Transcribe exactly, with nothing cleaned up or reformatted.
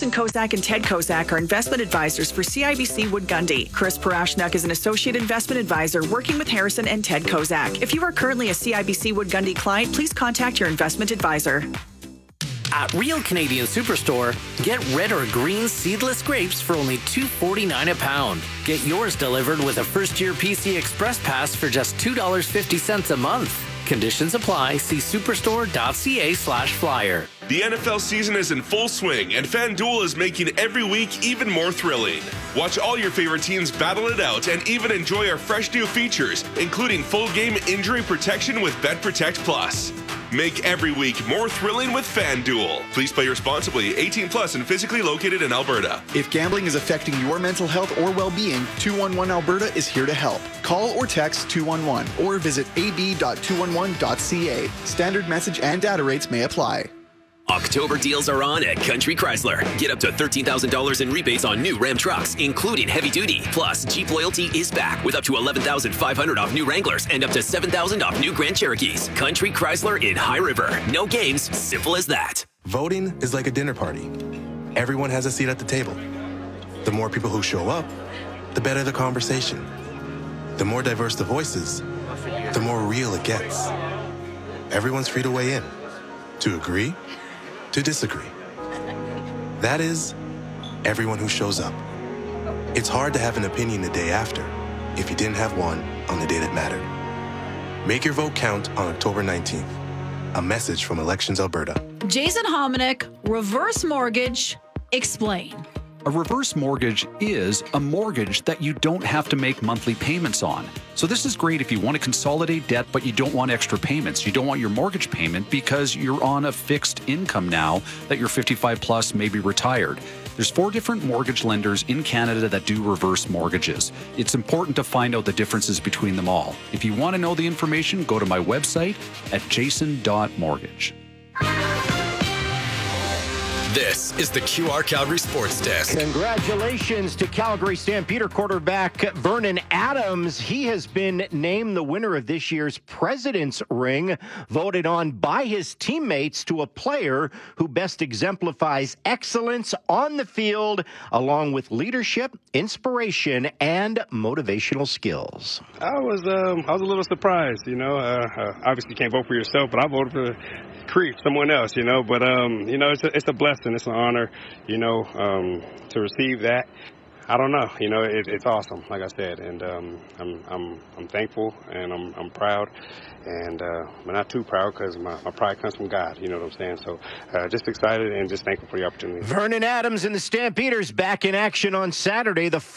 Jason Kozak and Ted Kozak are investment advisors for C I B C Wood Gundy. Chris Parashnak is an associate investment advisor working with Harrison and Ted Kozak. If you are currently a C I B C Wood Gundy client, please contact your investment advisor. At Real Canadian Superstore, get red or green seedless grapes for only two dollars and forty-nine cents a pound. Get yours delivered with a first-year P C Express Pass for just two dollars and fifty cents a month. Conditions apply. See superstore.ca slash flyer. The N F L season is in full swing, and FanDuel is making every week even more thrilling. Watch all your favorite teams battle it out and even enjoy our fresh new features, including full game injury protection with Bet Protect Plus. Make every week more thrilling with FanDuel. Please play responsibly. eighteen plus and physically located in Alberta. If gambling is affecting your mental health or well-being, two one one Alberta is here to help. Call or text two one one or visit a b dot two one one dot c a. Standard message and data rates may apply. October deals are on at Country Chrysler. Get up to thirteen thousand dollars in rebates on new Ram trucks, including heavy duty. Plus, Jeep Loyalty is back with up to eleven thousand five hundred dollars off new Wranglers and up to seven thousand dollars off new Grand Cherokees. Country Chrysler in High River. No games, simple as that. Voting is like a dinner party. Everyone has a seat at the table. The more people who show up, the better the conversation. The more diverse the voices, the more real it gets. Everyone's free to weigh in. To agree, to disagree. That is, everyone who shows up. It's hard to have an opinion the day after if you didn't have one on the day that mattered. Make your vote count on October nineteenth. A message from Elections Alberta. Jason Hominick, reverse mortgage, explain. A reverse mortgage is a mortgage that you don't have to make monthly payments on. So this is great if you want to consolidate debt, but you don't want extra payments. You don't want your mortgage payment because you're on a fixed income now that you're fifty-five plus, maybe retired. There's four different mortgage lenders in Canada that do reverse mortgages. It's important to find out the differences between them all. If you want to know the information, go to my website at jason dot mortgage. This is the Q R Calgary Sports Desk. Congratulations to Calgary Stampeder quarterback Vernon Adams. He has been named the winner of this year's President's Ring, voted on by his teammates to a player who best exemplifies excellence on the field, along with leadership, inspiration, and motivational skills. I was um, I was a little surprised, you know. Uh, uh, obviously, you can't vote for yourself, but I voted for Creep, someone else, you know. But um, you know, it's a, it's a blessing. It's an honor, you know, um, to receive that. I don't know, you know, it, it's awesome, like I said, and um, I'm I'm I'm thankful and I'm I'm proud, and uh, but not too proud because my, my pride comes from God. You know what I'm saying? So uh, just excited and just thankful for the opportunity. Vernon Adams and the Stampeders back in action on Saturday. The